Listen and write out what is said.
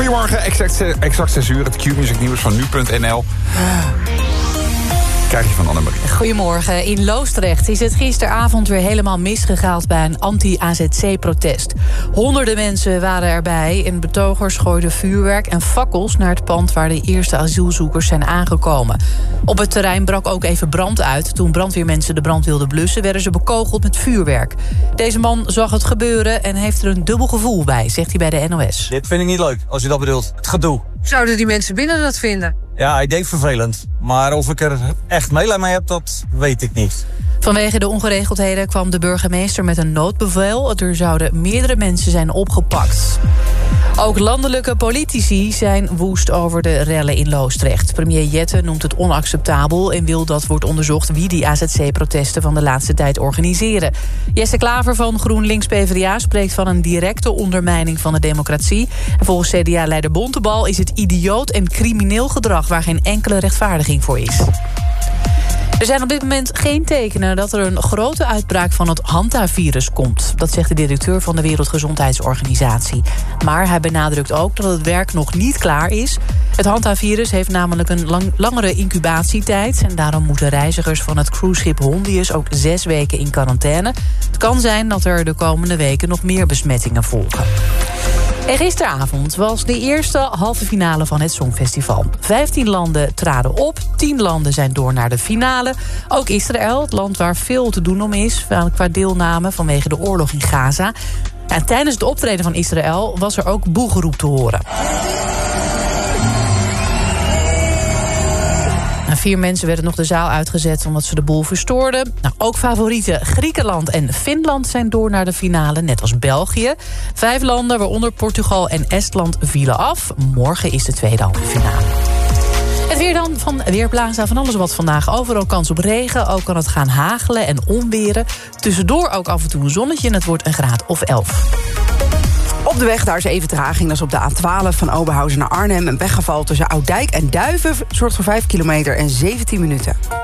Goedemorgen, exact 6 uur. Het Q-music nieuws van nu.nl. Krijg je van Annemarie. Goedemorgen. In Loosdrecht is het gisteravond weer helemaal misgegaan bij een anti-AZC-protest. Honderden mensen waren erbij en betogers gooiden vuurwerk en fakkels naar het pand waar de eerste asielzoekers zijn aangekomen. Op het terrein brak ook even brand uit. Toen brandweermensen de brand wilden blussen, werden ze bekogeld met vuurwerk. Deze man zag het gebeuren en heeft er een dubbel gevoel bij, zegt hij bij de NOS. Dit vind ik niet leuk, als je dat bedoelt. Het gedoe. Zouden die mensen binnen dat vinden? Ja, ik denk vervelend. Maar of ik er echt meelij mee heb, dat weet ik niet. Vanwege de ongeregeldheden kwam de burgemeester met een noodbevel. Er zouden meerdere mensen zijn opgepakt. Ook landelijke politici zijn woest over de rellen in Loosdrecht. Premier Jette noemt het onacceptabel en wil dat wordt onderzocht wie die AZC-protesten van de laatste tijd organiseren. Jesse Klaver van GroenLinks-PVDA spreekt van een directe ondermijning van de democratie. En volgens CDA-leider Bontebal is het idioot en crimineel gedrag waar geen enkele rechtvaardiging voor is. Er zijn op dit moment geen tekenen dat er een grote uitbraak van het hantavirus komt. Dat zegt de directeur van de Wereldgezondheidsorganisatie. Maar hij benadrukt ook dat het werk nog niet klaar is. Het hantavirus heeft namelijk een langere incubatietijd. En daarom moeten reizigers van het cruiseschip Hondius ook 6 weken in quarantaine. Het kan zijn dat er de komende weken nog meer besmettingen volgen. En gisteravond was de eerste halve finale van het Songfestival. 15 landen traden op, 10 landen zijn door naar de finale. Ook Israël, het land waar veel te doen om is qua deelname vanwege de oorlog in Gaza. En tijdens het optreden van Israël was er ook boegeroep te horen. 4 mensen werden nog de zaal uitgezet omdat ze de boel verstoorden. Ook favorieten Griekenland en Finland zijn door naar de finale, net als België. 5 landen, waaronder Portugal en Estland, vielen af. Morgen is de tweede halve finale. Het weer dan van Weerplaza, van alles wat vandaag. Overal kans op regen, ook kan het gaan hagelen en onweren. Tussendoor ook af en toe een zonnetje en het wordt een graad of 11. Op de weg, daar is even vertraging. Dat is op de A12 van Oberhausen naar Arnhem. Een weggeval tussen Oud-Dijk en Duiven zorgt voor 5 kilometer en 17 minuten.